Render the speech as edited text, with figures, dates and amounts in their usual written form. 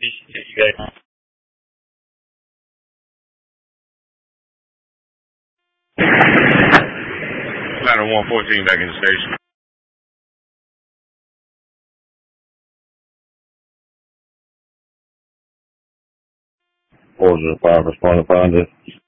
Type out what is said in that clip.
Appreciate you guys. Ladder 114 back in the station. Order 5 responding 5.